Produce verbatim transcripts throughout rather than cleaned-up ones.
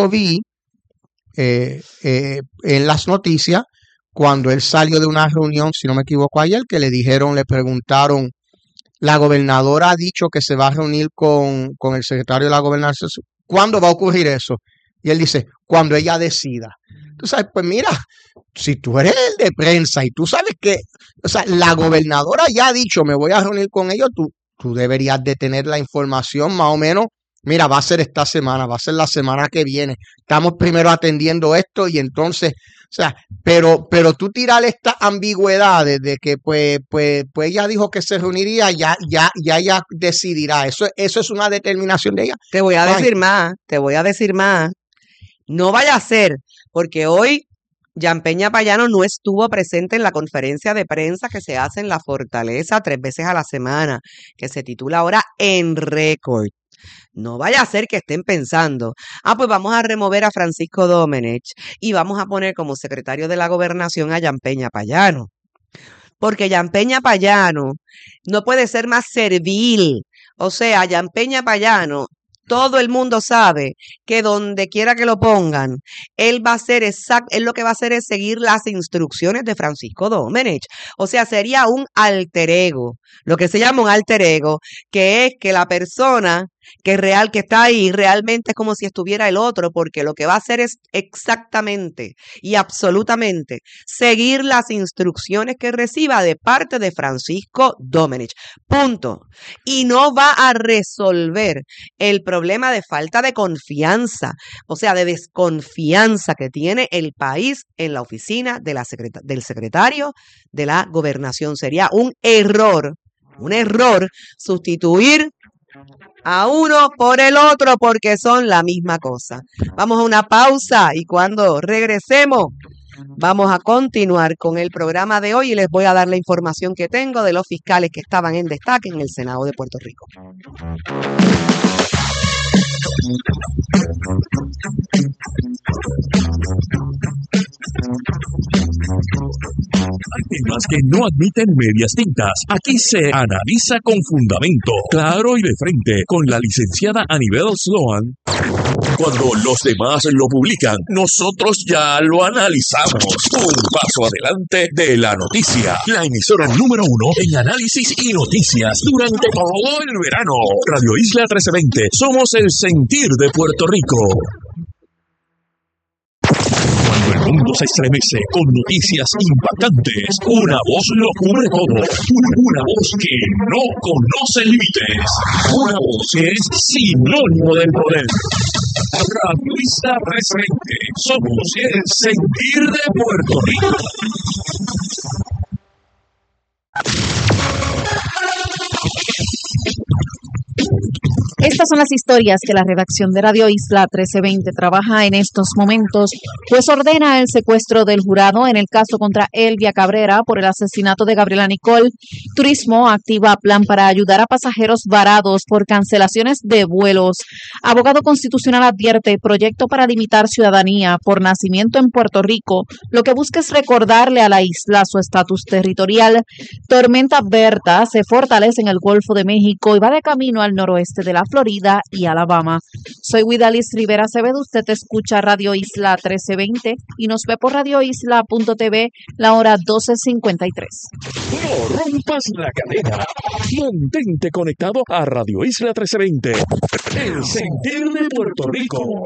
lo vi eh, eh, en las noticias cuando él salió de una reunión, si no me equivoco ayer, que le dijeron, le preguntaron, la gobernadora ha dicho que se va a reunir con, con el secretario de la gobernación. ¿Cuándo va a ocurrir eso? Y él dice, cuando ella decida. Tú sabes, pues mira, si tú eres el de prensa y tú sabes que, o sea, la gobernadora ya ha dicho, me voy a reunir con ellos, tú, tú deberías de tener la información más o menos. Mira, va a ser esta semana, va a ser la semana que viene. Estamos primero atendiendo esto y entonces, o sea, pero, pero tú tirar estas ambigüedades de que pues, pues, pues ella dijo que se reuniría, ya, ya, ya ella decidirá. Eso, eso es una determinación de ella. Te voy a Ay. decir más, te voy a decir más. No vaya a ser, porque hoy Jan Peña Payano no estuvo presente en la conferencia de prensa que se hace en la Fortaleza tres veces a la semana, que se titula ahora En Récord. No vaya a ser que estén pensando, ah, pues vamos a remover a Francisco Domenech y vamos a poner como secretario de la Gobernación a Jan Peña Payano. Porque Jan Peña Payano no puede ser más servil. O sea, Jan Peña Payano, todo el mundo sabe que donde quiera que lo pongan, él va a hacer exact, él lo que va a hacer es seguir las instrucciones de Francisco Domenech. O sea, sería un alter ego, lo que se llama un alter ego, que es que la persona que es real, que está ahí, realmente es como si estuviera el otro, porque lo que va a hacer es exactamente y absolutamente seguir las instrucciones que reciba de parte de Francisco Domenech. Punto. Y no va a resolver el problema de falta de confianza, o sea, de desconfianza que tiene el país en la oficina de la secreta- del secretario de la Gobernación. Sería un error, un error sustituir a uno por el otro porque son la misma cosa. Vamos a una pausa y cuando regresemos vamos a continuar con el programa de hoy y les voy a dar la información que tengo de los fiscales que estaban en destaque en el Senado de Puerto Rico. Hay temas que no admiten medias tintas. Aquí se analiza con fundamento, claro y de frente, con la licenciada Anibel Sloan. Cuando los demás lo publican, nosotros ya lo analizamos. Un paso adelante de la noticia. La emisora número uno en análisis y noticias durante todo el verano. Radio Isla trece veinte. Somos el sentir de Puerto Rico. Cuando el mundo se estremece con noticias impactantes, una voz lo cubre todo. Una voz que no conoce límites. Una voz que es sinónimo del poder. Radio Isla trece veinte. Somos el sentir de Puerto Rico. Estas son las historias que la redacción de Radio Isla trece veinte trabaja en estos momentos, pues ordena el secuestro del jurado en el caso contra Elvia Cabrera por el asesinato de Gabriela Nicole. Turismo activa plan para ayudar a pasajeros varados por cancelaciones de vuelos. Abogado constitucional advierte proyecto para limitar ciudadanía por nacimiento en Puerto Rico. Lo que busca es recordarle a la isla su estatus territorial. Tormenta Berta se fortalece en el Golfo de México y va de camino al noroeste de la Florida y Alabama. Soy Widalis Rivera Acevedo, usted escucha Radio Isla trece veinte y nos ve por radio isla punto t v la hora doce cincuenta y tres. No rompas la cadena. Mantente conectado a Radio Isla trece veinte. El sentir de Puerto Rico.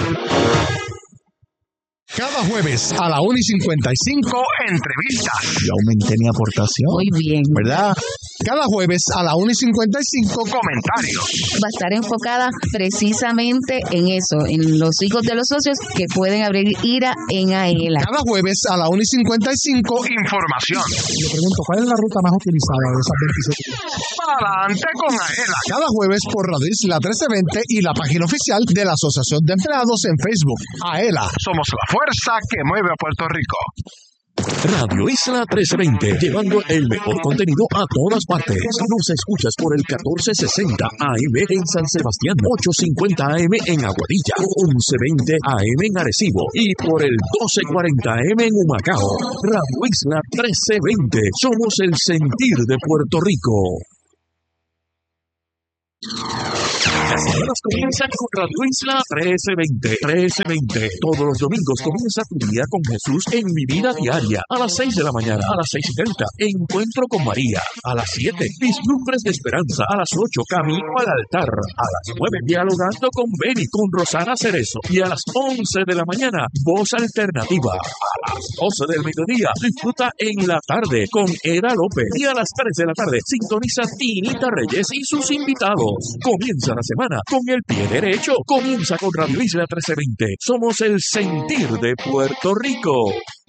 Cada jueves a la una y cincuenta y cinco, entrevistas. Yo aumenté mi aportación. Muy bien. ¿Verdad? Cada jueves a la una y cincuenta y cinco, comentarios. Va a estar enfocada precisamente en eso, en los hijos de los socios que pueden abrir IRA en AELA. Cada jueves a la una y cincuenta y cinco, información. Le pregunto, ¿cuál es la ruta más utilizada de esas veintisiete? Adelante con AELA. Cada jueves por Radio Isla trece veinte y la página oficial de la Asociación de Empleados en Facebook. AELA, somos la fuerza que mueve a Puerto Rico. Radio Isla trece veinte, llevando el mejor contenido a todas partes. Nos escuchas por el catorce sesenta A M en San Sebastián, ochocientos cincuenta A M en Aguadilla, once veinte A M en Arecibo y por el doce cuarenta A M en Humacao. Radio Isla trece veinte, somos el sentir de Puerto Rico. Las semanas comienzan con Radio Isla trece veinte. trece veinte. Todos los domingos comienza tu día con Jesús en Mi Vida Diaria. A las seis de la mañana, a las seis y treinta. Encuentro con María. A las siete. Vislumbres de Esperanza. A las ocho. Camino al altar. A las nueve. Dialogando con Beni, con Rosana Cerezo. Y a las once de la mañana, Voz Alternativa. A las doce del mediodía, disfruta en la tarde con Eda López. Y a las tres de la tarde, sintoniza Tinita Reyes y sus invitados. Comienza la semana con el pie derecho. Comienza con Radio Isla trece veinte. Somos el sentir de Puerto Rico.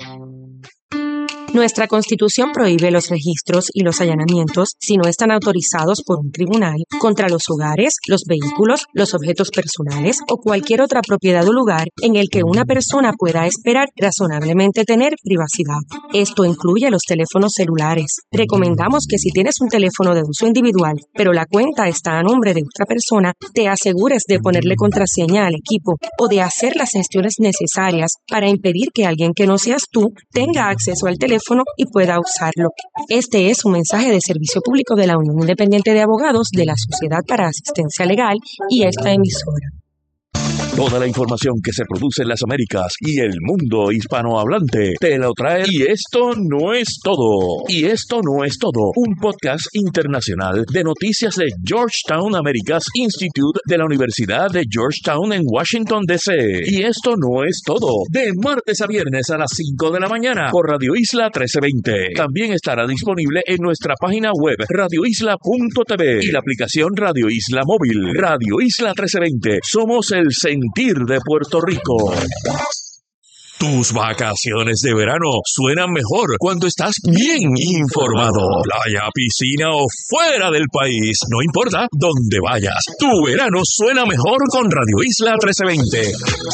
Nuestra Constitución prohíbe los registros y los allanamientos si no están autorizados por un tribunal contra los hogares, los vehículos, los objetos personales o cualquier otra propiedad o lugar en el que una persona pueda esperar razonablemente tener privacidad. Esto incluye los teléfonos celulares. Recomendamos que si tienes un teléfono de uso individual, pero la cuenta está a nombre de otra persona, te asegures de ponerle contraseña al equipo o de hacer las gestiones necesarias para impedir que alguien que no seas tú tenga acceso al teléfono y pueda usarlo. Este es un mensaje de servicio público de la Unión Independiente de Abogados de la Sociedad para Asistencia Legal y esta emisora. Toda la información que se produce en las Américas y el mundo hispanohablante te lo trae. Y esto no es todo. Y esto no es todo. Un podcast internacional de noticias de Georgetown Americas Institute de la Universidad de Georgetown en Washington, D C Y esto no es todo. De martes a viernes a las cinco de la mañana por Radio Isla trece veinte. También estará disponible en nuestra página web radio isla punto t v y la aplicación Radio Isla Móvil. Radio Isla trece veinte. Somos el sentir de Puerto Rico. Tus vacaciones de verano suenan mejor cuando estás bien informado. Playa, piscina o fuera del país, no importa dónde vayas. Tu verano suena mejor con Radio Isla trece veinte.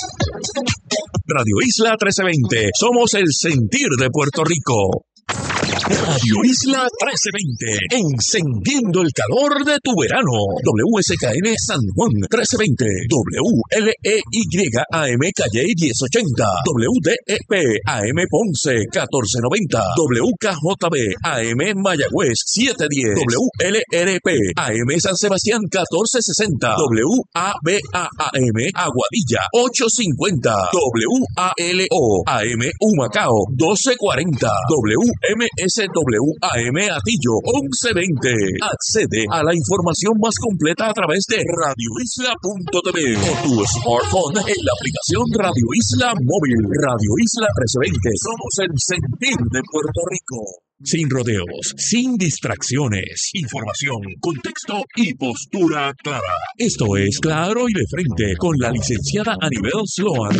Radio Isla trece veinte. Somos el sentir de Puerto Rico. Radio Isla trece veinte, encendiendo el calor de tu verano. W S K N San Juan trece veinte, W L E Y A M Calle diez ochenta, W D E P A M Ponce catorce noventa, W K J B A M Mayagüez siete diez, W L R P A M San Sebastián catorce sesenta, W A B A A M Aguadilla ocho cincuenta, W A L O A M Humacao doce cuarenta, W M S W A M Atillo once veinte. Accede a la información más completa a través de radio isla punto t v o tu smartphone en la aplicación Radio Isla Móvil. Radio Isla trece veinte. Somos el sentir de Puerto Rico. Sin rodeos, sin distracciones, información, contexto y postura clara. Esto es Claro y de Frente con la licenciada Anibel Sloan.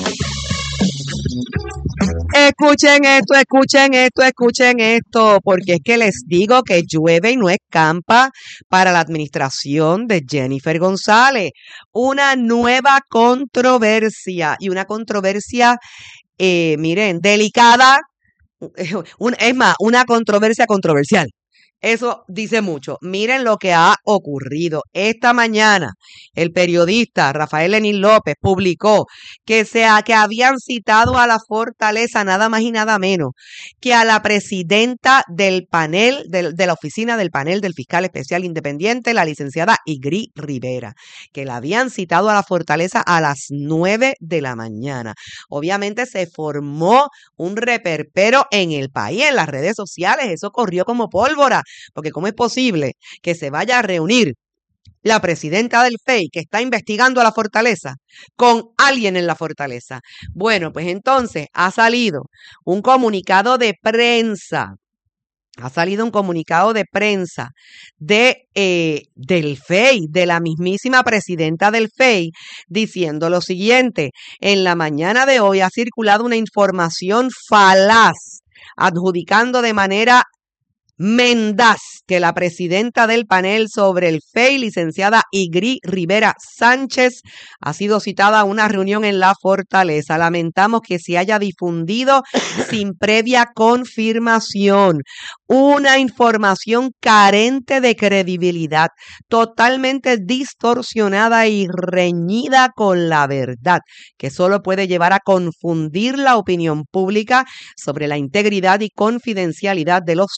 Escuchen esto, escuchen esto, escuchen esto, porque es que les digo que llueve y no escampa para la administración de Jennifer González. Una nueva controversia, y una controversia, eh, miren, delicada, un, es más, una controversia controversial. Eso dice mucho. Miren lo que ha ocurrido. Esta mañana el periodista Rafael Lenín López publicó que, se ha, que habían citado a la Fortaleza nada más y nada menos que a la presidenta del panel, de, de la oficina del panel del fiscal especial independiente, la licenciada Igri Rivera, que la habían citado a la Fortaleza a las nueve de la mañana. Obviamente se formó un reperpero en el país, en las redes sociales. Eso corrió como pólvora. Porque ¿cómo es posible que se vaya a reunir la presidenta del F E I, que está investigando a la Fortaleza, con alguien en la Fortaleza? Bueno, pues entonces ha salido un comunicado de prensa. Ha salido un comunicado de prensa de, eh, del F E I, de la mismísima presidenta del F E I, diciendo lo siguiente: en la mañana de hoy ha circulado una información falaz, adjudicando de manera mendaz que la presidenta del panel sobre el F E I, licenciada Igri Rivera Sánchez, ha sido citada a una reunión en la Fortaleza. Lamentamos que se haya difundido sin previa confirmación una información carente de credibilidad, totalmente distorsionada y reñida con la verdad, que solo puede llevar a confundir la opinión pública sobre la integridad y confidencialidad de los trabajos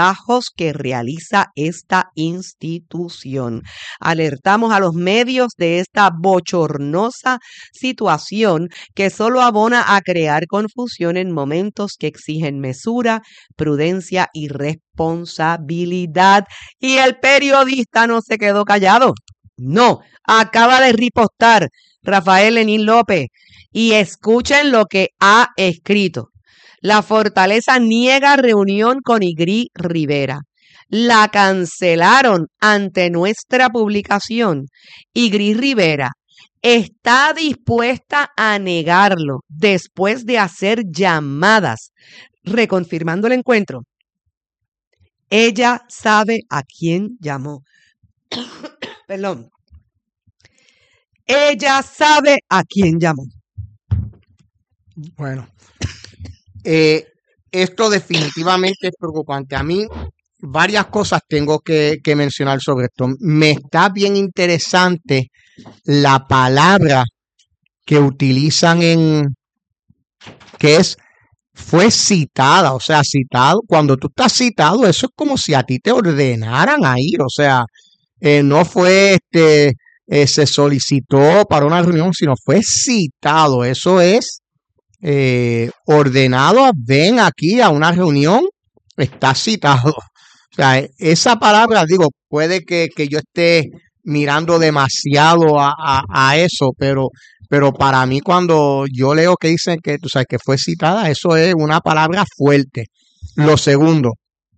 trabajos que realiza esta institución. Alertamos a los medios de esta bochornosa situación que solo abona a crear confusión en momentos que exigen mesura, prudencia y responsabilidad. Y el periodista no se quedó callado. No, acaba de ripostar Rafael Lenín López. Y escuchen lo que ha escrito. La Fortaleza niega reunión con Igri Rivera. La cancelaron ante nuestra publicación. Igri Rivera está dispuesta a negarlo después de hacer llamadas, reconfirmando el encuentro. Ella sabe a quién llamó. Perdón. Ella sabe a quién llamó. Bueno, eh, esto definitivamente es preocupante. A mí varias cosas tengo que, que mencionar sobre esto. Me está bien interesante la palabra que utilizan en, que es, fue citada, o sea, citado. Cuando tú estás citado, eso es como si a ti te ordenaran a ir, o sea, eh, no fue este, eh, se solicitó para una reunión, sino fue citado. Eso es Eh, ordenado, ven aquí a una reunión, está citado. O sea, esa palabra, digo, puede que, que yo esté mirando demasiado a, a, a eso, pero, pero para mí cuando yo leo que dicen que, tú sabes, que fue citada, eso es una palabra fuerte. Lo segundo,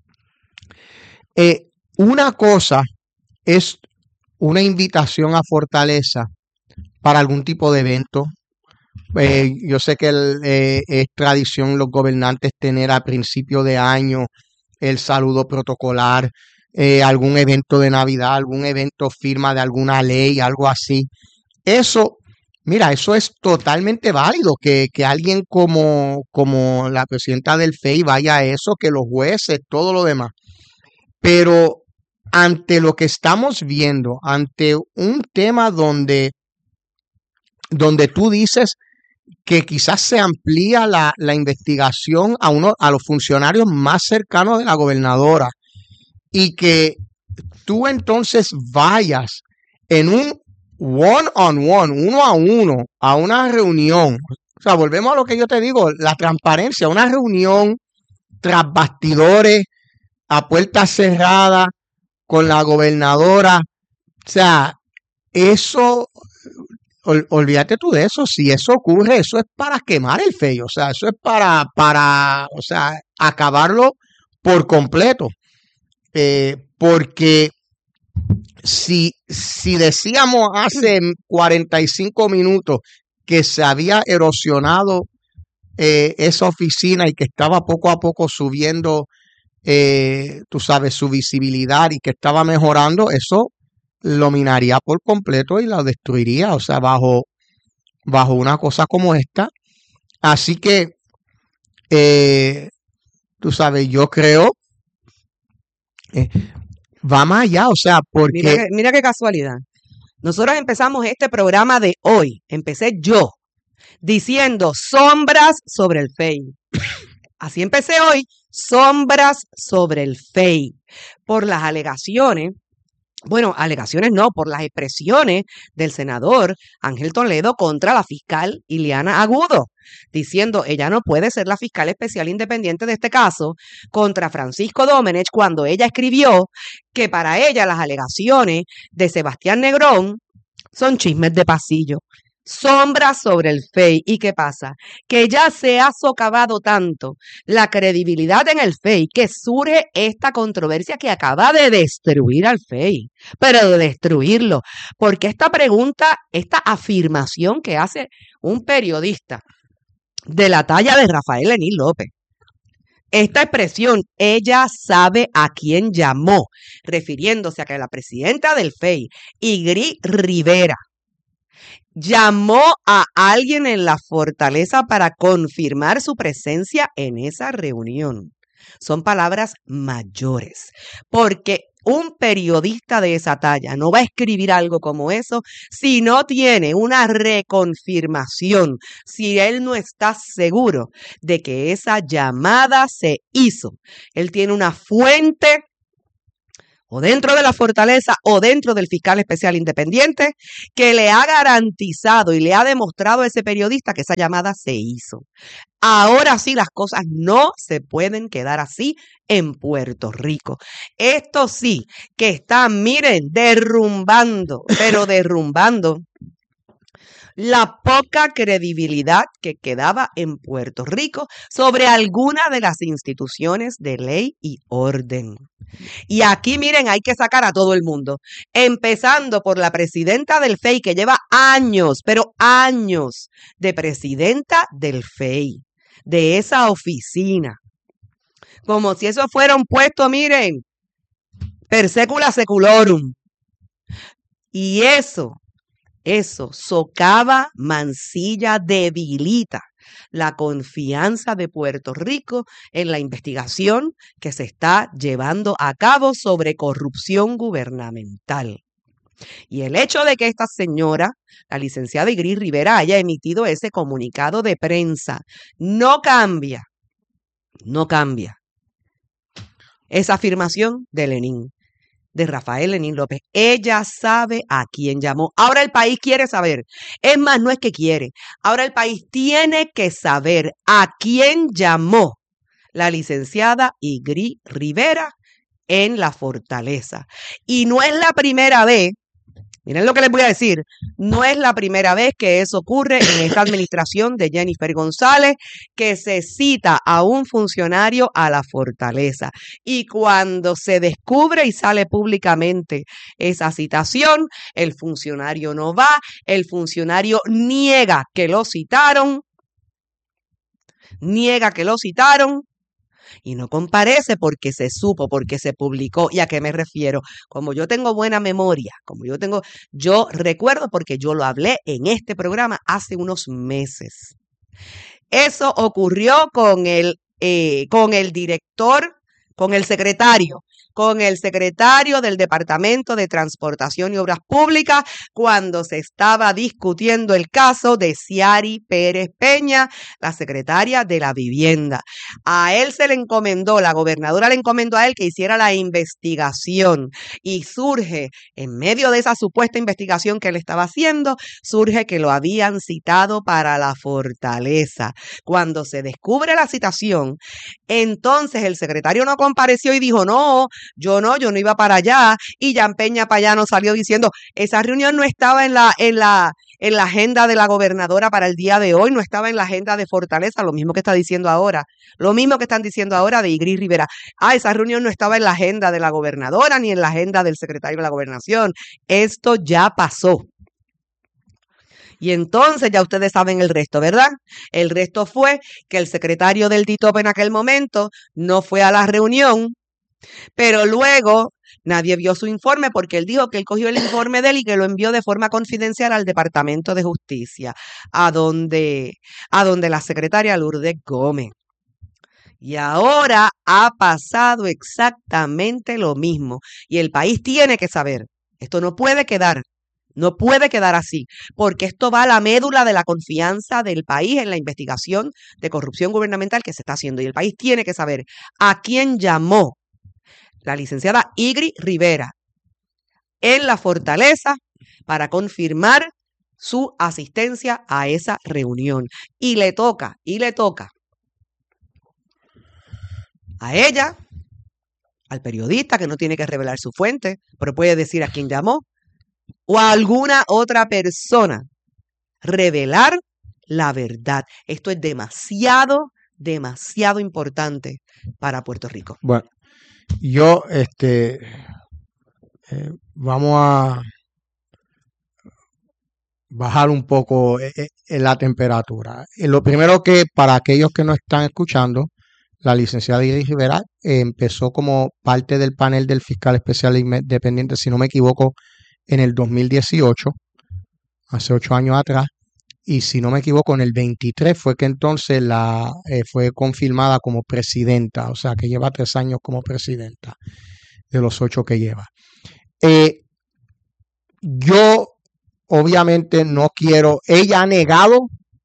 eh, una cosa es una invitación a Fortaleza para algún tipo de evento. Eh, yo sé que el, eh, es tradición los gobernantes tener a principio de año el saludo protocolar, eh, algún evento de Navidad, algún evento firma de alguna ley, algo así. Eso, mira, eso es totalmente válido, que, que alguien como, como la presidenta del F E I vaya a eso, que los jueces, todo lo demás. Pero ante lo que estamos viendo, ante un tema donde, donde tú dices que quizás se amplía la, la investigación a uno, a los funcionarios más cercanos de la gobernadora, y que tú entonces vayas en un one on one, uno a uno, a una reunión. O sea, volvemos a lo que yo te digo, la transparencia, una reunión tras bastidores, a puertas cerradas, con la gobernadora. O sea, eso, ol, olvídate tú de eso. Si eso ocurre, eso es para quemar el F E I. O sea, eso es para, para, o sea, acabarlo por completo. Eh, porque si, si decíamos hace cuarenta y cinco minutos que se había erosionado eh, esa oficina y que estaba poco a poco subiendo, eh, tú sabes, su visibilidad y que estaba mejorando, eso lo minaría por completo y lo destruiría, o sea, bajo, bajo una cosa como esta. Así que, eh, tú sabes, yo creo, eh, va más allá, o sea, porque... Mira, que- mira qué casualidad. Nosotros empezamos este programa de hoy, empecé yo, diciendo sombras sobre el F E I. Así empecé hoy, sombras sobre el F E I, por las alegaciones, bueno, alegaciones no, por las expresiones del senador Ángel Toledo contra la fiscal Ileana Agudo, diciendo ella no puede ser la fiscal especial independiente de este caso contra Francisco Domenech, cuando ella escribió que para ella las alegaciones de Sebastián Negrón son chismes de pasillo. Sombras sobre el F E I. ¿Y qué pasa? Que ya se ha socavado tanto la credibilidad en el F E I que surge esta controversia que acaba de destruir al F E I, pero de destruirlo, porque esta pregunta, esta afirmación que hace un periodista de la talla de Rafael Lenín López, esta expresión, ella sabe a quién llamó, refiriéndose a que la presidenta del F E I, Igri Rivera, llamó a alguien en la fortaleza para confirmar su presencia en esa reunión. Son palabras mayores, porque un periodista de esa talla no va a escribir algo como eso si no tiene una reconfirmación, si él no está seguro de que esa llamada se hizo. Él tiene una fuente o dentro de la fortaleza o dentro del fiscal especial independiente que le ha garantizado y le ha demostrado a ese periodista que esa llamada se hizo. Ahora sí, las cosas no se pueden quedar así en Puerto Rico. Esto sí, que están, miren, derrumbando, pero derrumbando la poca credibilidad que quedaba en Puerto Rico sobre alguna de las instituciones de ley y orden. Y aquí, miren, hay que sacar a todo el mundo, empezando por la presidenta del F E I, que lleva años, pero años de presidenta del F E I, de esa oficina. Como si eso fuera un puesto, miren, per secula seculorum. Y eso, eso socava, mancilla, debilita la confianza de Puerto Rico en la investigación que se está llevando a cabo sobre corrupción gubernamental. Y el hecho de que esta señora, la licenciada Igris Rivera, haya emitido ese comunicado de prensa, no cambia, no cambia esa afirmación de Lenín, de Rafael Lenín López. Ella sabe a quién llamó. Ahora el país quiere saber. Es más, no es que quiere. Ahora el país tiene que saber a quién llamó la licenciada Igris Rivera en la Fortaleza. Y no es la primera vez, miren lo que les voy a decir, no es la primera vez que eso ocurre en esta administración de Jennifer González, que se cita a un funcionario a la Fortaleza. Y cuando se descubre y sale públicamente esa citación, el funcionario no va, el funcionario niega que lo citaron, niega que lo citaron, y no comparece porque se supo, porque se publicó. ¿Y a qué me refiero? Como yo tengo buena memoria, como yo tengo, yo recuerdo porque yo lo hablé en este programa hace unos meses. Eso ocurrió con el, eh, con el director, con el secretario, con el secretario del Departamento de Transportación y Obras Públicas cuando se estaba discutiendo el caso de Ciari Pérez Peña, la secretaria de la Vivienda. A él se le encomendó, la gobernadora le encomendó a él que hiciera la investigación y surge, en medio de esa supuesta investigación que él estaba haciendo, surge que lo habían citado para la Fortaleza. Cuando se descubre la citación, entonces el secretario no compareció y dijo, no, yo no, yo no iba para allá, y Jan Peña Payano salió diciendo, esa reunión no estaba en la, en la, en la agenda de la gobernadora para el día de hoy, no estaba en la agenda de Fortaleza, lo mismo que está diciendo ahora, lo mismo que están diciendo ahora de Igris Rivera. Ah, esa reunión no estaba en la agenda de la gobernadora ni en la agenda del secretario de la Gobernación. Esto ya pasó. Y entonces ya ustedes saben el resto, ¿verdad? El resto fue que el secretario del D I T O P en aquel momento no fue a la reunión, pero luego nadie vio su informe porque él dijo que él cogió el informe de él y que lo envió de forma confidencial al Departamento de Justicia, a donde, a donde la secretaria Lourdes Gómez. Y ahora ha pasado exactamente lo mismo. Y el país tiene que saber, esto no puede quedar, no puede quedar así, porque esto va a la médula de la confianza del país en la investigación de corrupción gubernamental que se está haciendo. Y el país tiene que saber a quién llamó la licenciada Igris Rivera en la Fortaleza para confirmar su asistencia a esa reunión. Y le toca, y le toca a ella, al periodista que no tiene que revelar su fuente, pero puede decir a quién llamó, o a alguna otra persona, revelar la verdad. Esto es demasiado, demasiado importante para Puerto Rico. Bueno, yo, este, eh, vamos a bajar un poco eh, eh, la temperatura. Eh, lo primero que, para aquellos que no están escuchando, la licenciada Igris Rivera eh, empezó como parte del panel del fiscal especial independiente, si no me equivoco, en el dos mil dieciocho, hace ocho años atrás, y si no me equivoco, en el veintitrés fue que entonces la eh, fue confirmada como presidenta, o sea que lleva tres años como presidenta de los ocho que lleva. Eh, yo obviamente no quiero, ella ha negado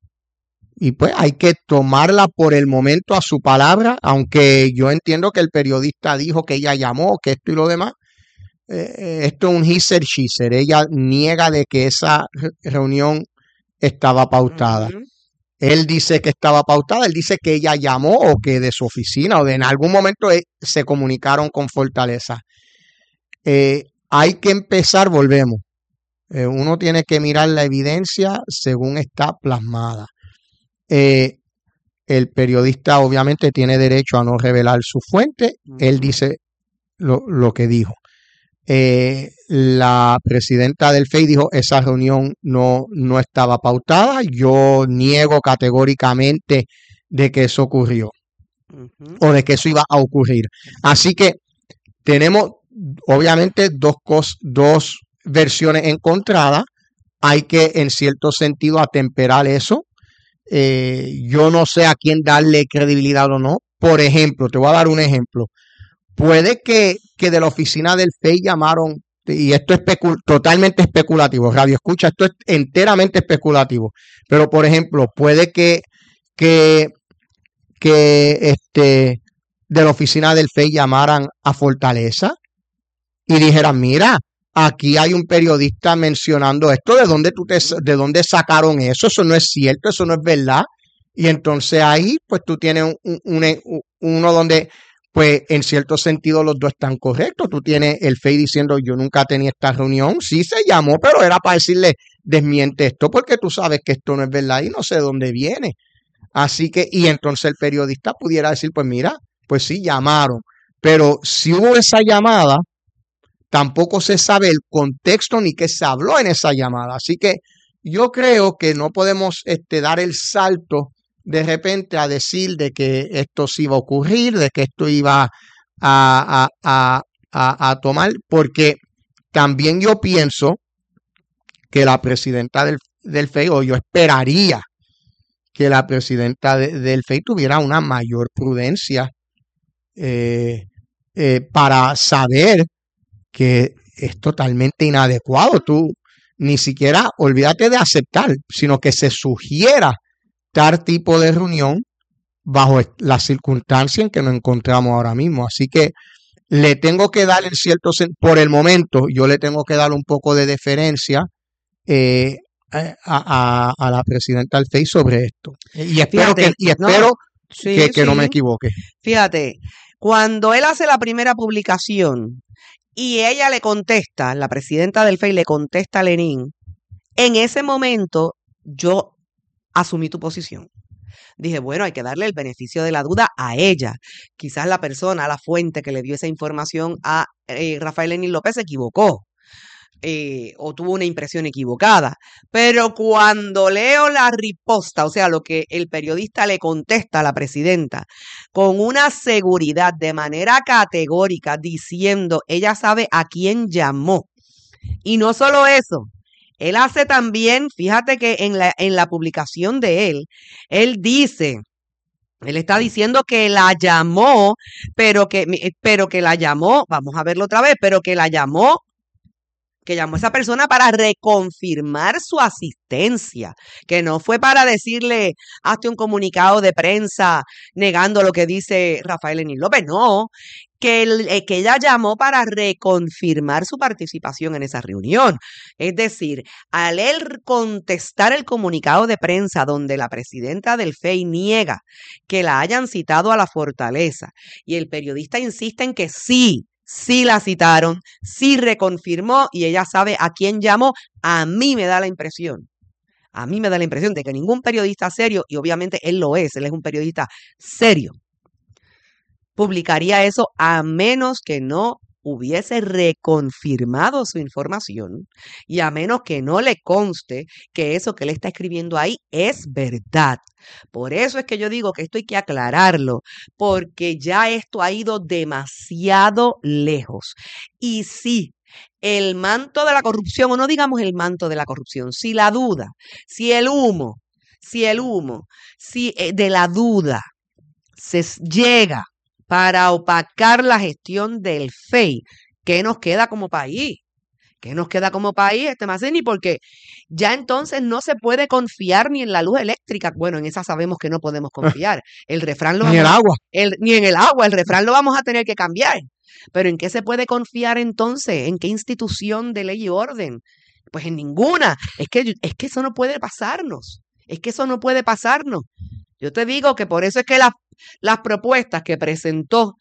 y pues hay que tomarla por el momento a su palabra, aunque yo entiendo que el periodista dijo que ella llamó, que esto y lo demás. Eh, esto es un he said, she said. Ella niega de que esa re- reunión estaba pautada. Ujú. Él dice que estaba pautada, él dice que ella llamó o que de su oficina o de en algún momento eh, se comunicaron con Fortaleza. Eh, hay que empezar, volvemos. Eh, uno tiene que mirar la evidencia según está plasmada. Eh, el periodista obviamente tiene derecho a no revelar su fuente. Él Ujú. dice lo, lo que dijo. Eh, la presidenta del F E I dijo esa reunión no, no estaba pautada. Yo niego categóricamente de que eso ocurrió Ujú. o de que eso iba a ocurrir. Así que tenemos obviamente dos, cos, dos versiones encontradas. Hay que en cierto sentido atemperar eso. Eh, yo no sé a quién darle credibilidad o no. Por ejemplo, te voy a dar un ejemplo. Puede que, que de la oficina del F E I llamaron, y esto es especu- totalmente especulativo, radio escucha, esto es enteramente especulativo, pero por ejemplo, puede que, que, que este, de la oficina del F E I llamaran a Fortaleza y dijeran, mira, aquí hay un periodista mencionando esto, ¿de dónde, tú te, de dónde sacaron eso? Eso no es cierto, eso no es verdad. Y entonces ahí, pues tú tienes un, un- un- uno donde, pues en cierto sentido los dos están correctos. Tú tienes el F E I diciendo, yo nunca tenía esta reunión. Sí se llamó, pero era para decirle, desmiente esto, porque tú sabes que esto no es verdad y no sé de dónde viene. Así que, y entonces el periodista pudiera decir, pues mira, pues sí, llamaron. Pero si hubo esa llamada, tampoco se sabe el contexto ni qué se habló en esa llamada. Así que yo creo que no podemos este, dar el salto de repente a decir de que esto sí iba a ocurrir, de que esto iba a, a, a, a, a tomar, porque también yo pienso que la presidenta del, del F E I, o yo esperaría que la presidenta de, del F E I tuviera una mayor prudencia eh, eh, para saber que es totalmente inadecuado. Tú ni siquiera olvídate de aceptar, sino que se sugiera tal tipo de reunión bajo la circunstancia en que nos encontramos ahora mismo. Así que le tengo que dar en cierto sentido, por el momento, yo le tengo que dar un poco de deferencia eh, a, a, a la presidenta del F E I sobre esto. Y espero Fíjate, que, y no, espero sí, que, que no me sí. equivoque. Fíjate, cuando él hace la primera publicación y ella le contesta, la presidenta del F E I le contesta a Lenin, en ese momento yo asumí tu posición. Dije, bueno, hay que darle el beneficio de la duda a ella. Quizás la persona, la fuente que le dio esa información a eh, Rafael Lenín López se equivocó. Eh, o tuvo una impresión equivocada. Pero cuando leo la riposta, o sea, lo que el periodista le contesta a la presidenta, con una seguridad de manera categórica, diciendo, ella sabe a quién llamó. Y no solo eso, él hace también, fíjate que en la, en la publicación de él, él dice, él está diciendo que la llamó, pero que, pero que la llamó, vamos a verlo otra vez, pero que la llamó que llamó a esa persona para reconfirmar su asistencia, que no fue para decirle, hazte un comunicado de prensa negando lo que dice Rafael Lenín López, no, que, el, eh, que ella llamó para reconfirmar su participación en esa reunión. Es decir, al él contestar el comunicado de prensa donde la presidenta del F E I niega que la hayan citado a la Fortaleza y el periodista insiste en que sí, sí la citaron, sí reconfirmó y ella sabe a quién llamó, a mí me da la impresión, a mí me da la impresión de que ningún periodista serio, y obviamente él lo es, él es un periodista serio, publicaría eso a menos que no hubiese reconfirmado su información y a menos que no le conste que eso que él está escribiendo ahí es verdad. Por eso es que yo digo que esto hay que aclararlo, porque ya esto ha ido demasiado lejos. Y sí, el manto de la corrupción, o no digamos el manto de la corrupción, si la duda, si el humo, si el humo, si eh, de la duda se s- llega para opacar la gestión del F E I, ¿qué nos queda como país? ¿Qué nos queda como país, este Mazzini? Porque ya entonces no se puede confiar ni en la luz eléctrica. Bueno, en esa sabemos que no podemos confiar. El refrán lo Ni el vamos a, agua. el- ni en el agua, el refrán lo vamos a tener que cambiar. Pero ¿en qué se puede confiar entonces? ¿En qué institución de ley y orden? Pues en ninguna. Es que, yo- es que eso no puede pasarnos. Es que eso no puede pasarnos. Yo te digo que por eso es que las, las propuestas que presentó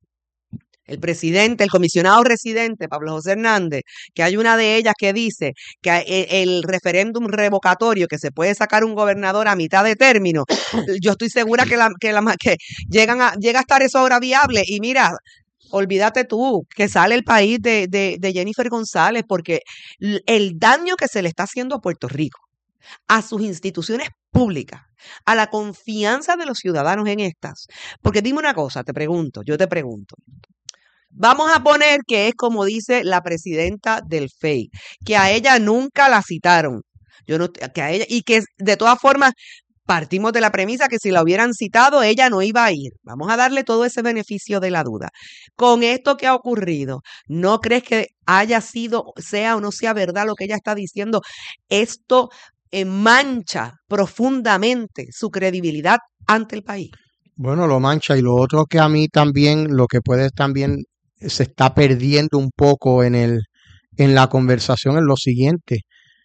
el presidente, el comisionado residente, Pablo José Hernández, que hay una de ellas que dice que e- el referéndum revocatorio, que se puede sacar un gobernador a mitad de término, yo estoy segura que, la, que, la, ma- que llegan a, llega a estar eso ahora viable. Y mira, olvídate tú, que sale el país de, de, de Jennifer González, porque l- el daño que se le está haciendo a Puerto Rico, a sus instituciones públicas, a la confianza de los ciudadanos en estas. Porque dime una cosa, te pregunto, yo te pregunto. Vamos a poner que es como dice la presidenta del F E I, que a ella nunca la citaron. Yo no, que a ella, y que de todas formas partimos de la premisa que si la hubieran citado, ella no iba a ir. Vamos a darle todo ese beneficio de la duda. Con esto que ha ocurrido, ¿no crees que haya sido, sea o no sea verdad lo que ella está diciendo? Esto eh, mancha profundamente su credibilidad ante el país. Bueno, lo mancha. Y lo otro que a mí también, lo que puede también se está perdiendo un poco en el, en la conversación es lo siguiente.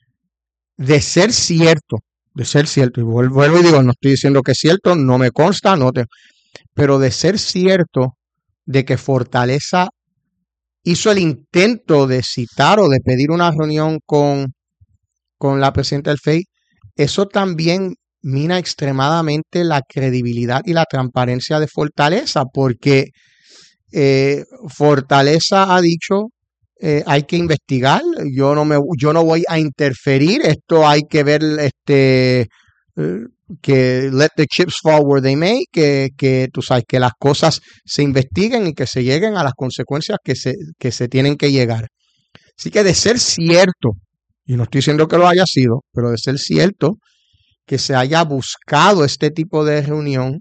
De ser cierto, de ser cierto, y vuel- vuelvo y digo, no estoy diciendo que es cierto, no me consta, no te, pero de ser cierto de que Fortaleza hizo el intento de citar o de pedir una reunión con, con la presidenta del F E I, eso también mina extremadamente la credibilidad y la transparencia de Fortaleza, porque eh, Fortaleza ha dicho eh, hay que investigar, yo no me yo no voy a interferir, esto hay que ver este eh, que let the chips fall where they may, que, que tú sabes que las cosas se investiguen y que se lleguen a las consecuencias que se, que se tienen que llegar. Así que de ser cierto, y no estoy diciendo que lo haya sido, pero de ser cierto que se haya buscado este tipo de reunión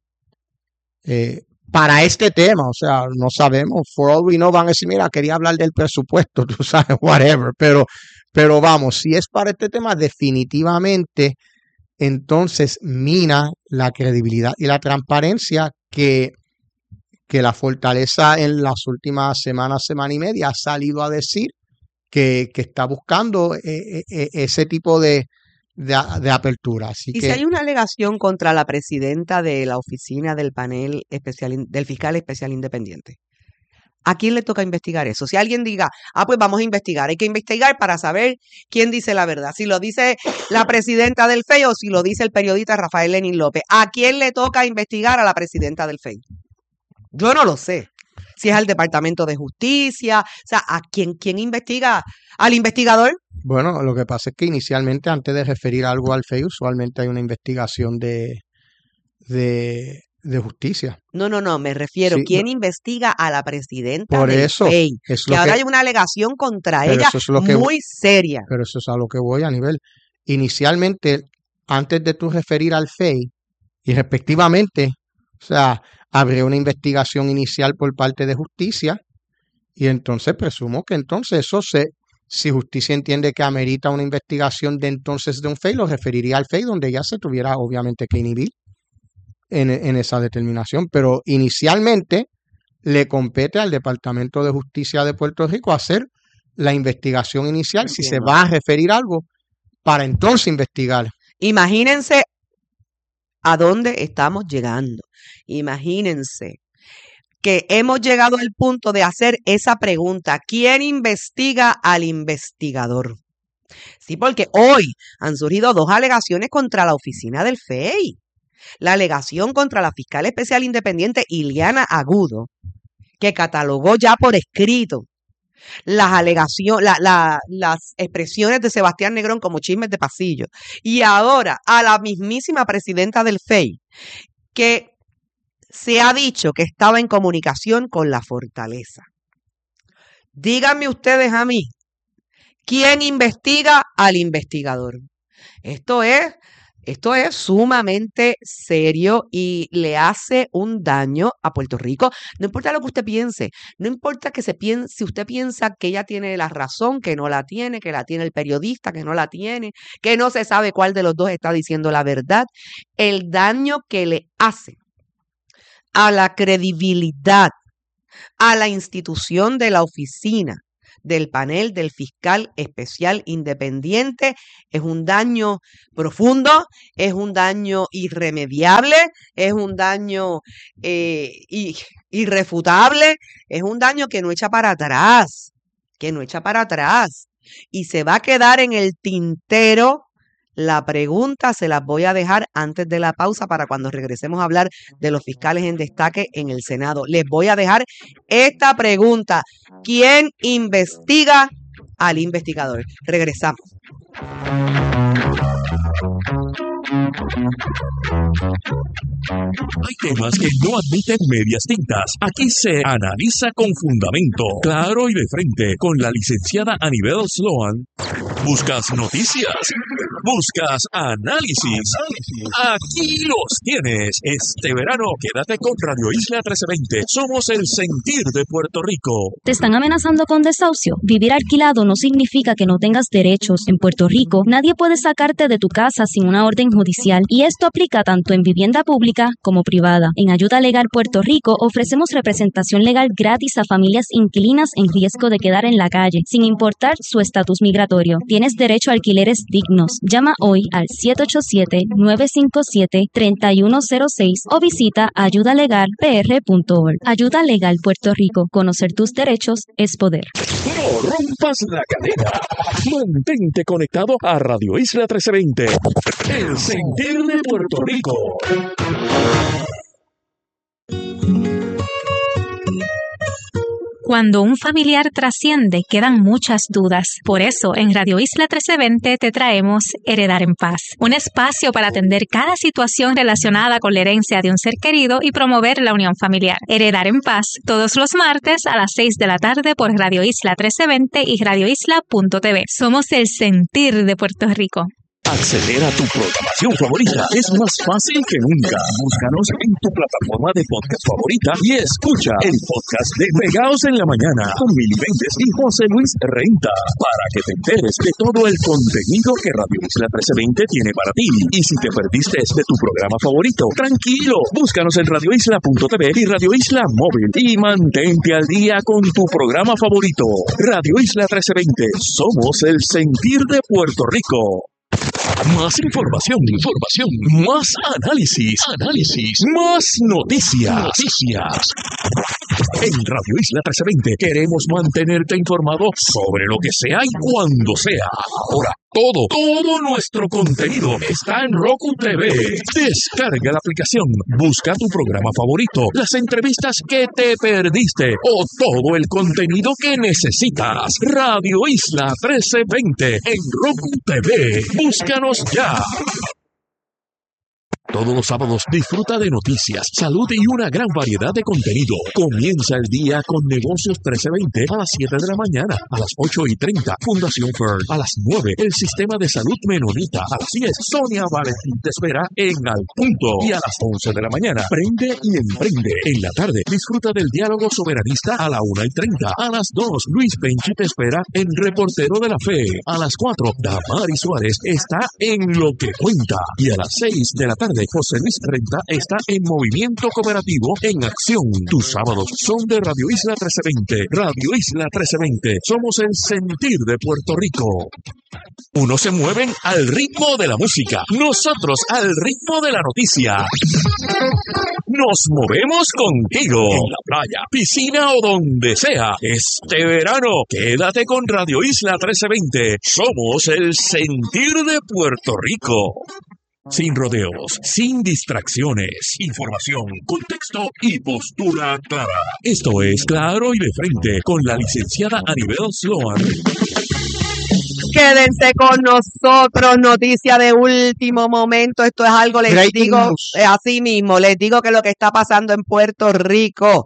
eh, para este tema, o sea, no sabemos, for all we know van a decir, mira, quería hablar del presupuesto, tú sabes, whatever, pero, pero vamos, si es para este tema, definitivamente, entonces mina la credibilidad y la transparencia que, que la Fortaleza en las últimas semanas, semana y media ha salido a decir que, que está buscando eh, eh, ese tipo de, de, de apertura. Así Y si que, hay una alegación contra la presidenta de la oficina del panel especial, in- del fiscal especial independiente, ¿a quién le toca investigar eso? Si alguien diga, ah, pues vamos a investigar, hay que investigar para saber quién dice la verdad. Si lo dice la presidenta del F E I o si lo dice el periodista Rafael Lenín López, ¿a quién le toca investigar a la presidenta del F E I? Yo no lo sé. Si es al Departamento de Justicia, o sea, ¿a quién, quién investiga? ¿Al investigador? bueno, lo que pasa es que inicialmente, antes de referir algo al F E I, usualmente hay una investigación de, de, de justicia. No, no, no, me refiero, Sí, no, ¿quién investiga a la presidenta por del eso F E I? es Que lo ahora que, hay una alegación contra pero ella eso es lo que, muy seria. pero eso es a lo que voy a nivel. Inicialmente, antes de tú referir al F E I, y respectivamente, o sea, habría una investigación inicial por parte de justicia, y entonces presumo que entonces eso se, si justicia entiende que amerita una investigación de entonces de un F E I, lo referiría al F E I, donde ya se tuviera obviamente que inhibir en, en esa determinación. Pero inicialmente le compete al Departamento de Justicia de Puerto Rico hacer la investigación inicial, si se Entiendo. va a referir algo, para entonces investigar. Imagínense a dónde estamos llegando. Imagínense que hemos llegado al punto de hacer esa pregunta: ¿quién investiga al investigador? Sí, porque hoy han surgido dos alegaciones contra la oficina del F E I. La alegación contra la fiscal especial independiente Ileana Agudo, que catalogó ya por escrito las alegaciones, la, la, las expresiones de Sebastián Negrón como chismes de pasillo. Y ahora a la mismísima presidenta del F E I, que se ha dicho que estaba en comunicación con la Fortaleza. Díganme ustedes a mí, ¿Quién investiga al investigador? Esto es, esto es sumamente serio y le hace un daño a Puerto Rico. No importa lo que usted piense, no importa que se piense, si usted piensa que ella tiene la razón, que no la tiene, que la tiene el periodista, que no la tiene, que no se sabe cuál de los dos está diciendo la verdad, el daño que le hace a la credibilidad, a la institución de la oficina del panel del fiscal especial independiente es un daño profundo, es un daño irremediable, es un daño eh, irrefutable, es un daño que no echa para atrás, que no echa para atrás y se va a quedar en el tintero. La pregunta se las voy a dejar antes de la pausa para cuando regresemos a hablar de los fiscales en destaque en el Senado. Les voy a dejar esta pregunta. ¿Quién investiga al investigador? Regresamos. Hay temas que no admiten medias tintas. Aquí se analiza con fundamento, claro y de frente, con la licenciada Anibel Sloan. ¿Buscas noticias? ¿Buscas análisis? Aquí los tienes. Este verano, quédate con Radio Isla trece veinte. Somos el sentir de Puerto Rico. ¿Te están amenazando con desahucio? Vivir alquilado no significa que no tengas derechos. En Puerto Rico, nadie puede sacarte de tu casa sin una orden judicial y esto aplica tanto en vivienda pública como privada. En Ayuda Legal Puerto Rico ofrecemos representación legal gratis a familias inquilinas en riesgo de quedar en la calle, sin importar su estatus migratorio. Tienes derecho a alquileres dignos. Llama hoy al siete ocho siete, nueve cinco siete, tres uno cero seis o visita ayuda legal p r punto org. Ayuda Legal Puerto Rico. Conocer tus derechos es poder. No rompas la cadena. Mantente conectado a Radio Isla trece veinte. El sentir de Puerto Rico. Cuando un familiar trasciende, quedan muchas dudas. Por eso, en Radio Isla trece veinte te traemos Heredar en Paz, un espacio para atender cada situación relacionada con la herencia de un ser querido y promover la unión familiar. Heredar en Paz, todos los martes a las seis de la tarde por Radio Isla trece veinte y radio isla punto t v. Somos el sentir de Puerto Rico. Acceder a tu programación favorita es más fácil que nunca. Búscanos en tu plataforma de podcast favorita y escucha el podcast de Pegaos en la Mañana con Mili Méndez y José Luis Renta para que te enteres de todo el contenido que Radio Isla trece veinte tiene para ti. Y si te perdiste de tu programa favorito, tranquilo, búscanos en radio isla punto t v y Radio Isla Móvil y mantente al día con tu programa favorito. Radio Isla trece veinte, somos el sentir de Puerto Rico. Más información, información, más análisis, análisis, más noticias, noticias. En Radio Isla trece veinte queremos mantenerte informado sobre lo que sea y cuando sea. Ahora, todo, todo nuestro contenido está en Roku T V. Descarga la aplicación, busca tu programa favorito, las entrevistas que te perdiste o todo el contenido que necesitas. Radio Isla trece veinte en Roku T V. Búscanos ya. Todos los sábados disfruta de noticias, salud y una gran variedad de contenido. Comienza el día con Negocios trece veinte a las siete de la mañana, a las ocho y treinta, Fundación Fern, a las nueve, el Sistema de Salud Menonita, a las diez, Sonia Valentín te espera en Al Punto, y a las once de la mañana, Prende y Emprende. En la tarde, disfruta del Diálogo Soberanista a la una y treinta, a las dos, Luis Penchi te espera en Reportero de la Fe, a las cuatro, Damari Suárez está en Lo que Cuenta, y a las seis de la tarde, José Luis Renta está en Movimiento Cooperativo en Acción. Tus sábados son de Radio Isla trece veinte. Radio Isla trece veinte. Somos el sentir de Puerto Rico. Unos se mueven al ritmo de la música, nosotros al ritmo de la noticia. Nos movemos contigo en la playa, piscina o donde sea. Este verano, quédate con Radio Isla trece veinte. Somos el sentir de Puerto Rico. Sin rodeos, sin distracciones, información, contexto y postura clara. Esto es Claro y de Frente con la licenciada Anibel Sloan. Quédense con nosotros, noticia de último momento. Esto es algo, les Breaking digo, news. eh, así mismo, les digo que lo que está pasando en Puerto Rico.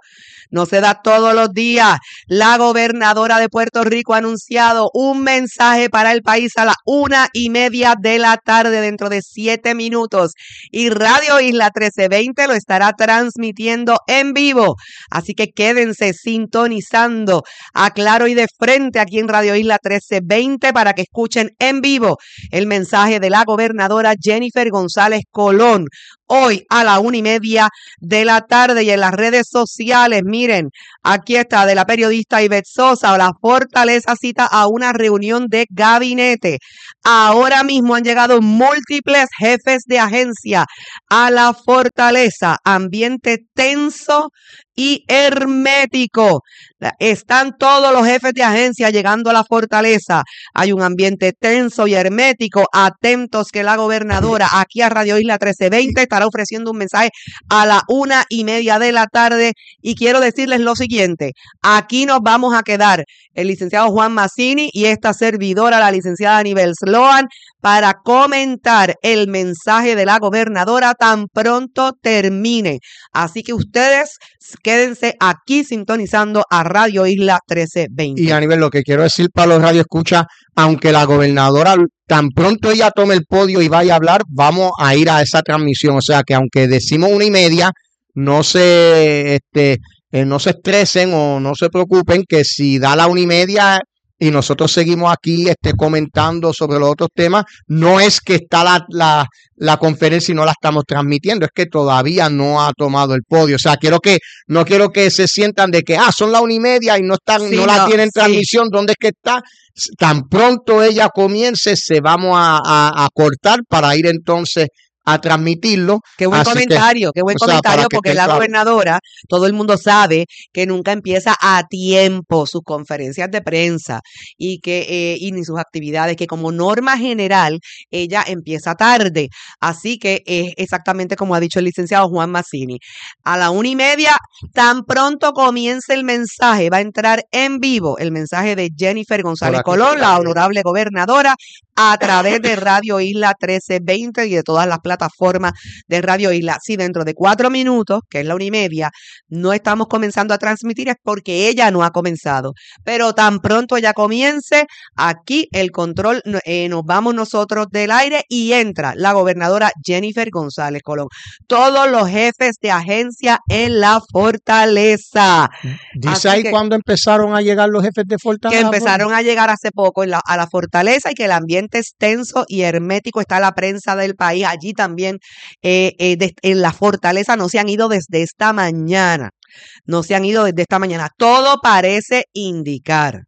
no se da todos los días. La gobernadora de Puerto Rico ha anunciado un mensaje para el país a las una y media de la tarde, dentro de siete minutos. Y Radio Isla trece veinte lo estará transmitiendo en vivo. Así que quédense sintonizando a Claro y de Frente aquí en Radio Isla trece veinte para que escuchen en vivo el mensaje de la gobernadora Jennifer González Colón. Hoy a la una y media de la tarde, y en las redes sociales, miren, aquí está, de la periodista Ivette Sosa, la Fortaleza cita a una reunión de gabinete. Ahora mismo han llegado múltiples jefes de agencia a la Fortaleza, ambiente tenso y hermético. Están todos los jefes de agencia llegando a la Fortaleza. Hay un ambiente tenso y hermético. Atentos que la gobernadora aquí a Radio Isla trece veinte estará ofreciendo un mensaje a la una y media de la tarde. Y quiero decirles lo siguiente: aquí nos vamos a quedar el licenciado Juan Mazzini y esta servidora, la licenciada Anibel Sloan, para comentar el mensaje de la gobernadora tan pronto termine. Así que ustedes quédense aquí sintonizando a Radio Isla trece veinte. Y a nivel, lo que quiero decir para los radioescuchas, aunque la gobernadora tan pronto ella tome el podio y vaya a hablar, vamos a ir a esa transmisión. O sea que aunque decimos una y media, no se este eh, no se estresen o no se preocupen, que si da la una y media y nosotros seguimos aquí este, comentando sobre los otros temas, no es que está la, la, la conferencia y no la estamos transmitiendo, es que todavía no ha tomado el podio. O sea, quiero que, no quiero que se sientan de que, ah, son la una y media y no están, Sí, no la no, tienen sí. transmisión, ¿dónde es que está? Tan pronto ella comience, se vamos a, a, a cortar para ir entonces a transmitirlo. Qué buen Así que, comentario, qué buen o sea, comentario, para que porque esté la claro. gobernadora, todo el mundo sabe que nunca empieza a tiempo sus conferencias de prensa y que eh, y ni sus actividades, que como norma general ella empieza tarde. Así que es exactamente como ha dicho el licenciado Juan Mazzini. A la una y media, tan pronto comience el mensaje, va a entrar en vivo el mensaje de Jennifer González Por aquí. Colón, la honorable gobernadora, a través de Radio Isla trece veinte y de todas las plataformas de Radio Isla. Si dentro de cuatro minutos, que es la una y media, no estamos comenzando a transmitir, es porque ella no ha comenzado. Pero tan pronto ella comience, aquí el control, eh, nos vamos nosotros del aire y entra la gobernadora Jennifer González Colón. Todos los jefes de agencia en la Fortaleza. Dice Así ahí que- cuando empezaron a llegar los jefes de Fortaleza. que empezaron a llegar hace poco en la, a la Fortaleza, y que el ambiente es tenso y hermético. Está la prensa del país allí también. Eh, eh, de- en la Fortaleza no se han ido desde esta mañana. No se han ido desde esta mañana. Todo parece indicar.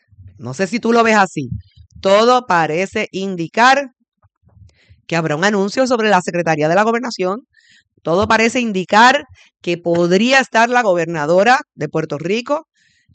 No sé si tú lo ves así. Todo parece indicar que habrá un anuncio sobre la Secretaría de la Gobernación. Todo parece indicar que podría estar la gobernadora de Puerto Rico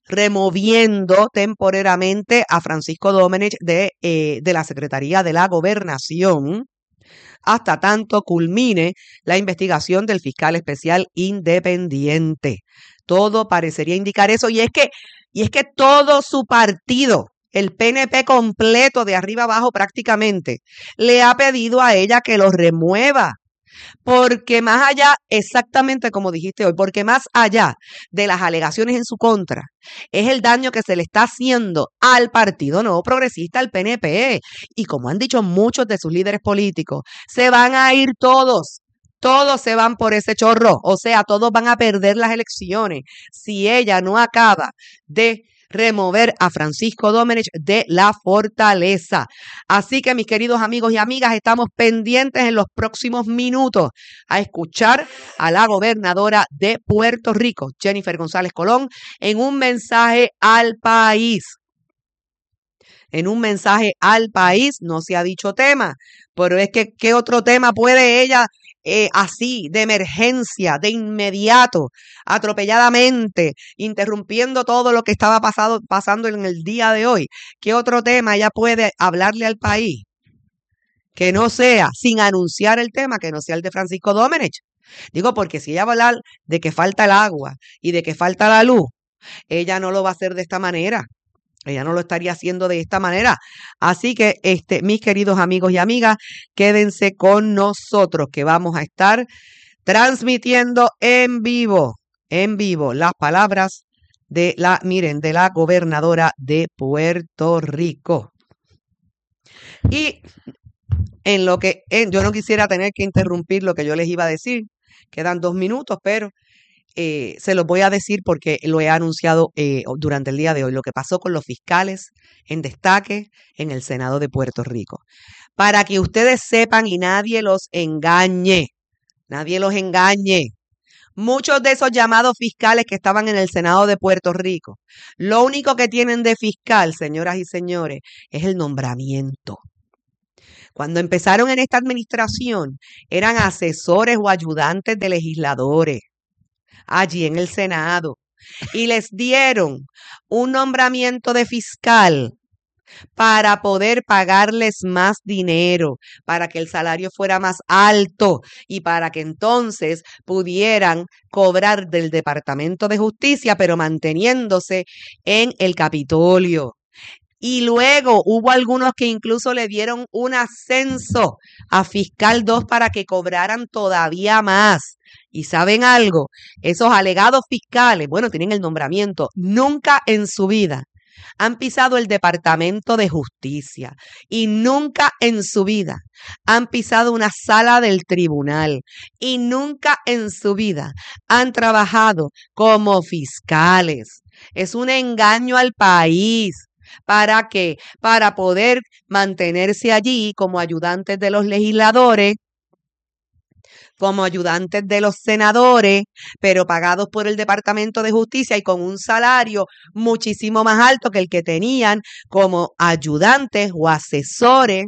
removiendo temporariamente a Francisco Domenech de, eh, de la Secretaría de la Gobernación hasta tanto culmine la investigación del fiscal especial independiente. Todo parecería indicar eso, y es que, y es que todo su partido, el P N P completo de arriba abajo prácticamente, le ha pedido a ella que lo remueva. Porque más allá, exactamente como dijiste hoy, porque más allá de las alegaciones en su contra, es el daño que se le está haciendo al Partido Nuevo Progresista, al P N P. Y como han dicho muchos de sus líderes políticos, se van a ir todos. Todos se van por ese chorro. O sea, todos van a perder las elecciones si ella no acaba de remover a Francisco Domenech de la Fortaleza. Así que, mis queridos amigos y amigas, estamos pendientes en los próximos minutos a escuchar a la gobernadora de Puerto Rico, Jennifer González Colón, en un mensaje al país. En un mensaje al país, no se ha dicho tema, pero es que, ¿qué otro tema puede ella Eh, así, de emergencia, de inmediato, atropelladamente, interrumpiendo todo lo que estaba pasado, pasando en el día de hoy? ¿Qué otro tema ella puede hablarle al país que no sea, sin anunciar el tema, que no sea el de Francisco Domenech? Digo, porque si ella va a hablar de que falta el agua y de que falta la luz, ella no lo va a hacer de esta manera. Ella no lo estaría haciendo de esta manera. Así que, este, mis queridos amigos y amigas, quédense con nosotros, que vamos a estar transmitiendo en vivo en vivo las palabras de la, miren, de la gobernadora de Puerto Rico. Y en lo que, en, yo no quisiera tener que interrumpir lo que yo les iba a decir, quedan dos minutos, pero eh, se los voy a decir porque lo he anunciado eh, durante el día de hoy, lo que pasó con los fiscales en destaque en el Senado de Puerto Rico. Para que ustedes sepan y nadie los engañe, nadie los engañe. Muchos de esos llamados fiscales que estaban en el Senado de Puerto Rico, lo único que tienen de fiscal, señoras y señores, es el nombramiento. Cuando empezaron en esta administración, eran asesores o ayudantes de legisladores allí en el Senado y les dieron un nombramiento de fiscal para poder pagarles más dinero, para que el salario fuera más alto y para que entonces pudieran cobrar del Departamento de Justicia, pero manteniéndose en el Capitolio. Y luego hubo algunos que incluso le dieron un ascenso a fiscal dos para que cobraran todavía más. Y ¿saben algo? Esos alegados fiscales, bueno, tienen el nombramiento, nunca en su vida han pisado el Departamento de Justicia y nunca en su vida han pisado una sala del tribunal y nunca en su vida han trabajado como fiscales. Es un engaño al país. ¿Para qué? Para poder mantenerse allí como ayudantes de los legisladores, como ayudantes de los senadores, pero pagados por el Departamento de Justicia y con un salario muchísimo más alto que el que tenían como ayudantes o asesores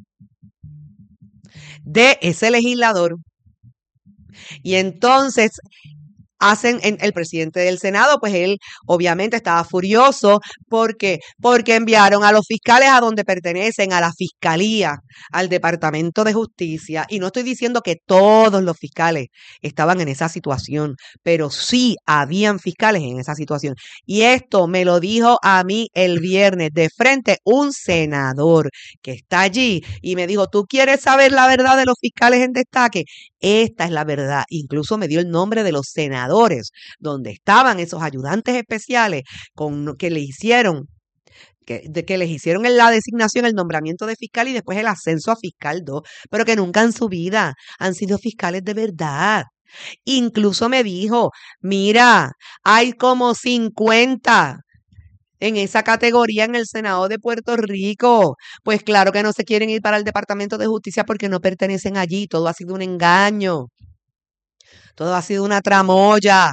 de ese legislador. Y entonces hacen en, el presidente del Senado, pues él obviamente estaba furioso porque porque enviaron a los fiscales a donde pertenecen, a la Fiscalía, al Departamento de Justicia. Y no estoy diciendo que todos los fiscales estaban en esa situación, pero sí habían fiscales en esa situación. Y esto me lo dijo a mí el viernes de frente un senador que está allí y me dijo, ¿tú quieres saber la verdad de los fiscales en destaque? Esta es la verdad. Incluso me dio el nombre de los senadores donde estaban esos ayudantes especiales con que le hicieron que, de que les hicieron en la designación el nombramiento de fiscal y después el ascenso a fiscal dos, pero que nunca en su vida han sido fiscales de verdad. Incluso me dijo, mira, hay como cincuenta en esa categoría en el Senado de Puerto Rico. Pues claro que no se quieren ir para el Departamento de Justicia porque no pertenecen allí. Todo ha sido un engaño. Todo ha sido una tramoya.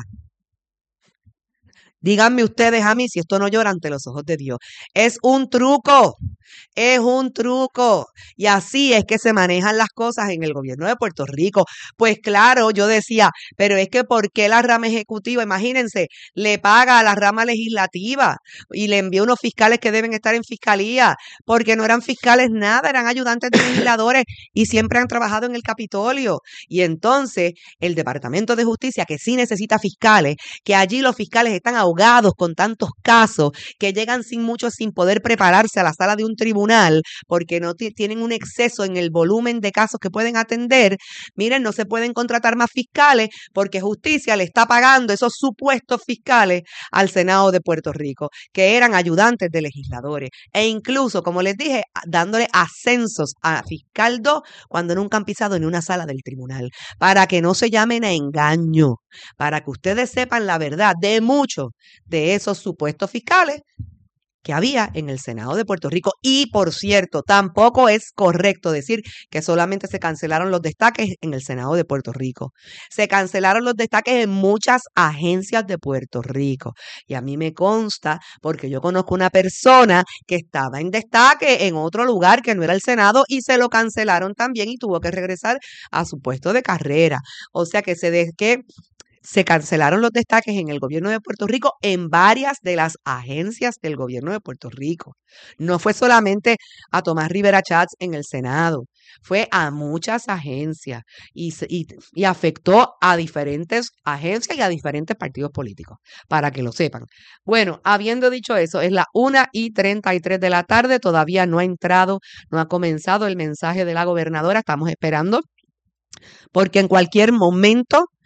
Díganme ustedes a mí si esto no llora ante los ojos de Dios. Es un truco, es un truco. Y así es que se manejan las cosas en el gobierno de Puerto Rico. Pues claro, yo decía, pero es que ¿por qué la rama ejecutiva, imagínense, le paga a la rama legislativa y le envía unos fiscales que deben estar en fiscalía? Porque no eran fiscales nada, eran ayudantes de legisladores y siempre han trabajado en el Capitolio. Y entonces el Departamento de Justicia, que sí necesita fiscales, que allí los fiscales están ahogados con tantos casos que llegan sin mucho, sin poder prepararse a la sala de un tribunal porque no t- tienen un exceso en el volumen de casos que pueden atender. Miren, no se pueden contratar más fiscales porque Justicia le está pagando esos supuestos fiscales al Senado de Puerto Rico, que eran ayudantes de legisladores e incluso, como les dije, dándole ascensos a fiscal dos cuando nunca han pisado ni una sala del tribunal, para que no se llamen a engaño, para que ustedes sepan la verdad de muchos de esos supuestos fiscales que había en el Senado de Puerto Rico. Y por cierto, tampoco es correcto decir que solamente se cancelaron los destaques en el Senado de Puerto Rico. Se cancelaron los destaques en muchas agencias de Puerto Rico. Y a mí me consta, porque yo conozco una persona que estaba en destaque en otro lugar que no era el Senado y se lo cancelaron también y tuvo que regresar a su puesto de carrera. O sea que se de que se cancelaron los destaques en el gobierno de Puerto Rico en varias de las agencias del gobierno de Puerto Rico. No fue solamente a Tomás Rivera Chats en el Senado, fue a muchas agencias y, y, y afectó a diferentes agencias y a diferentes partidos políticos, para que lo sepan. Bueno, habiendo dicho eso, es la una y treinta y tres de la tarde, todavía no ha entrado, no ha comenzado el mensaje de la gobernadora, estamos esperando, porque en cualquier momento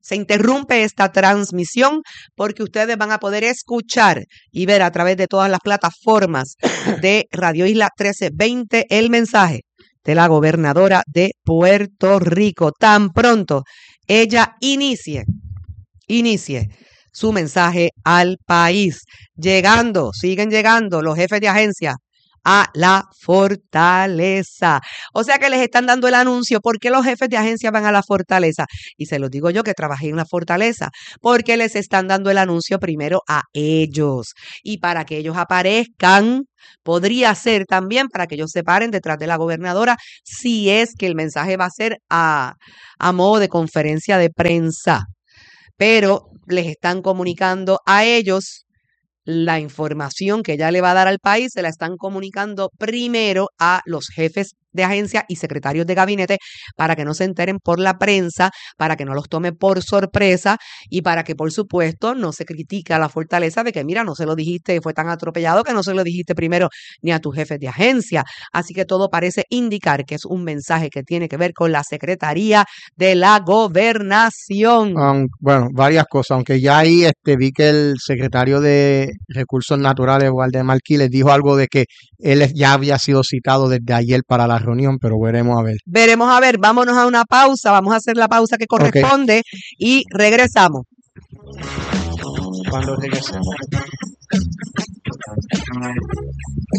se interrumpe esta transmisión porque ustedes van a poder escuchar y ver a través de todas las plataformas de Radio Isla trece veinte el mensaje de la gobernadora de Puerto Rico. Tan pronto ella inicie, inicie su mensaje al país. Llegando, siguen llegando los jefes de agencia a la fortaleza. O sea que les están dando el anuncio. ¿Por qué los jefes de agencia van a la fortaleza? Y se los digo yo que trabajé en la fortaleza. Porque les están dando el anuncio primero a ellos. Y para que ellos aparezcan, podría ser también para que ellos se paren detrás de la gobernadora si es que el mensaje va a ser a, a modo de conferencia de prensa. Pero les están comunicando a ellos la información que ella le va a dar al país, se la están comunicando primero a los jefes de agencia y secretarios de gabinete para que no se enteren por la prensa, para que no los tome por sorpresa y para que, por supuesto, no se critique a la fortaleza de que, mira, no se lo dijiste, fue tan atropellado que no se lo dijiste primero ni a tus jefes de agencia. Así que todo parece indicar que es un mensaje que tiene que ver con la Secretaría de la Gobernación. Um, bueno, varias cosas, aunque ya ahí este, vi que el secretario de Recursos Naturales, Waldemar Quiles, dijo algo de que él ya había sido citado desde ayer para la reunión, pero veremos a ver. Veremos a ver, vámonos a una pausa, vamos a hacer la pausa que corresponde okay. Y regresamos. Cuando regresemos.